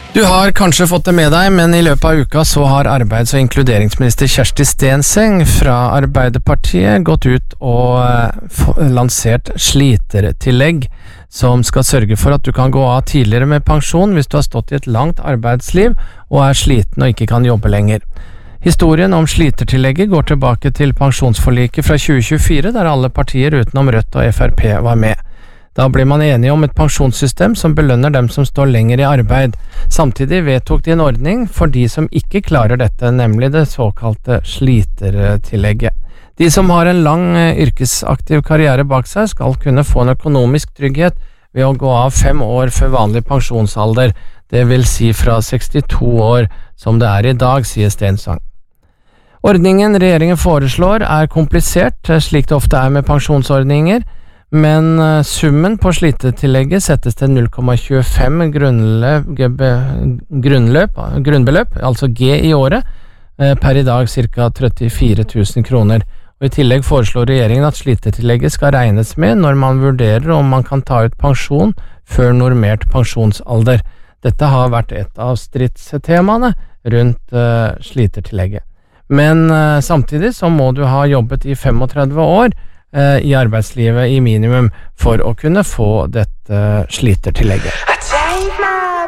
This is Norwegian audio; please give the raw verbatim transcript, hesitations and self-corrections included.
Du har kanskje fått det med deg, men i løpet av uka så har arbeids- og inkluderingsminister Kjersti Stenseng fra Arbeiderpartiet gått ut og lansert slitertillegg, som skal sørge for at du kan gå av tidligere med pensjon hvis du har stått i et langt arbeidsliv og er sliten og ikke kan jobbe lenger. Historien om slitertillegget går tilbake til pensjonsforliket fra tjue tjuefire, der alle partier utenom Rødt og F R P var med. Da ble man enige om et pensjonssystem som belønner dem som står lenger i arbeid. Samtidig vedtok de en ordning for de som ikke klarer dette, nemlig det såkalte slitertillegget. De som har en lang yrkesaktiv karriere bak seg skal kunne få en økonomisk trygghet ved å gå av fem år før vanlig pensjonsalder, det vil si fra sekstito år som det er i dag, sier Stenseng. Ordningen regjeringen foreslår er komplisert, slik det ofte er med pensjonsordninger, men summen på slitetillegget settes til null komma tjuefem grunnløp, grunnløp, grunnbeløp, altså G i året, per i dag ca. trettifire tusen kroner. Og I tillegg foreslår regjeringen at slitetillegget skal regnes med når man vurderer om man kan ta ut pensjon før normert pensjonsalder. Dette har vært et av stridstemaene rundt uh, slitertillegget. Men uh, samtidig så må du ha jobbet i femogtredve år i arbeidslivet i minimum for å kunne få dette slitertillegget.